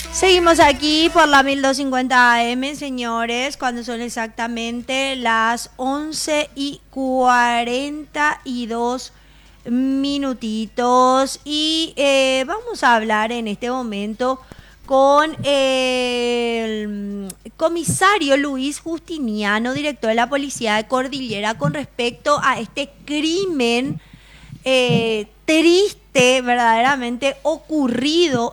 Seguimos aquí por la 1250 AM, señores, cuando son exactamente las 11:42 minutitos. Y vamos a hablar en este momento con el comisario Luis Justiniano, director de la Policía de Cordillera, con respecto a este crimen triste, verdaderamente ocurrido